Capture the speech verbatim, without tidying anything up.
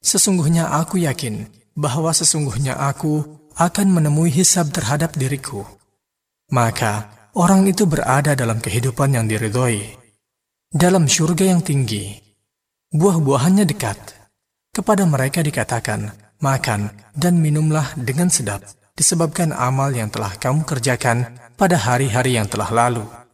Sesungguhnya aku yakin bahwa sesungguhnya aku akan menemui hisab terhadap diriku. Maka orang itu berada dalam kehidupan yang diridhoi, dalam syurga yang tinggi. Buah-buahannya dekat. Kepada mereka dikatakan, makan dan minumlah dengan sedap, disebabkan amal yang telah kamu kerjakan pada hari-hari yang telah lalu.